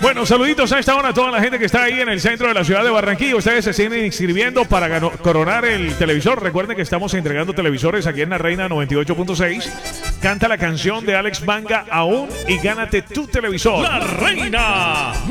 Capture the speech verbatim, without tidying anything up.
Bueno, saluditos a esta hora a toda la gente que está ahí en el centro de la ciudad de Barranquilla. Ustedes se siguen inscribiendo para gano- coronar el televisor. Recuerden que estamos entregando televisores aquí en La Reina noventa y ocho punto seis. Canta la canción de Alex Manga aún y gánate tu televisor. La Reina